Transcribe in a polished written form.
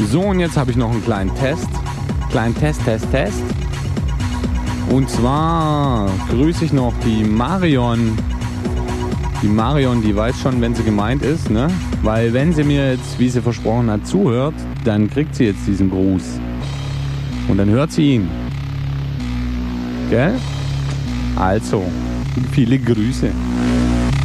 So, und jetzt habe ich noch einen kleinen Test. Test. Und zwar grüße ich noch die Marion. Die Marion, die weiß schon, wenn sie gemeint ist, ne? Weil wenn sie mir jetzt, wie sie versprochen hat, zuhört, dann kriegt sie jetzt diesen Gruß. Und dann hört sie ihn. Gell? Also, viele Grüße.